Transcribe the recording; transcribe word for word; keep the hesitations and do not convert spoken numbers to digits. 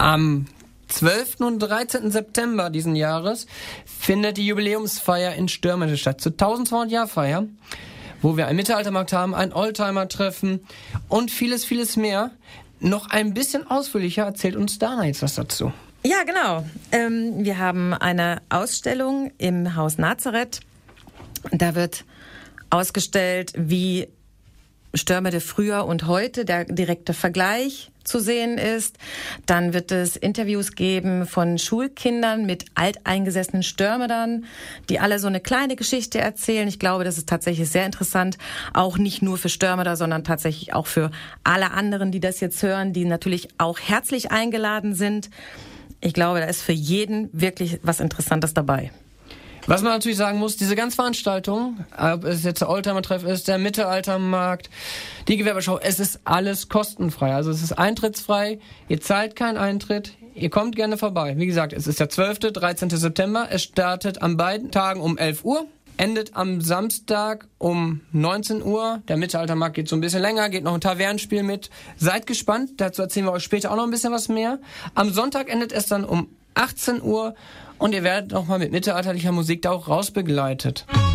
Am zwölften und dreizehnten September diesen Jahres findet die Jubiläumsfeier in Störmede statt, zur tausendzweihundert-Jahr-Feier, wo wir einen Mittelaltermarkt haben, ein Oldtimer-Treffen und vieles, vieles mehr. Noch ein bisschen ausführlicher erzählt uns Dana jetzt was dazu. Ja, genau. Ähm, wir haben eine Ausstellung im Haus Nazareth. Da wird ausgestellt, wie Störmede früher und heute, der direkte Vergleich zu sehen ist. Dann wird es Interviews geben von Schulkindern mit alteingesessenen Störmedern, die alle so eine kleine Geschichte erzählen. Ich glaube, das ist tatsächlich sehr interessant, auch nicht nur für Störmeder, sondern tatsächlich auch für alle anderen, die das jetzt hören, die natürlich auch herzlich eingeladen sind. Ich glaube, da ist für jeden wirklich was Interessantes dabei. Was man natürlich sagen muss, diese ganze Veranstaltung, ob es jetzt der Oldtimer-Treff ist, der Mittelaltermarkt, die Gewerbeschau, es ist alles kostenfrei. Also es ist eintrittsfrei, ihr zahlt keinen Eintritt, ihr kommt gerne vorbei. Wie gesagt, es ist der zwölfte und dreizehnte September, es startet an beiden Tagen um elf Uhr, endet am Samstag um neunzehn Uhr. Der Mittelaltermarkt geht so ein bisschen länger, geht noch ein Tavernenspiel mit. Seid gespannt, dazu erzählen wir euch später auch noch ein bisschen was mehr. Am Sonntag endet es dann um achtzehn Uhr und ihr werdet nochmal mit mittelalterlicher Musik da auch rausbegleitet.